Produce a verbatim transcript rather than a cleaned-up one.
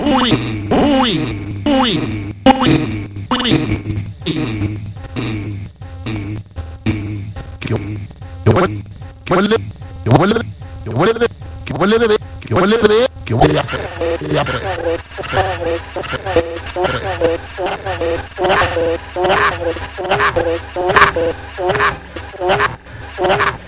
uy, uy, uy, uy, uy. Que huele, que huele, que huele, que huele, que huele de, que huele de, que huele a pre- a pres- pres- pres-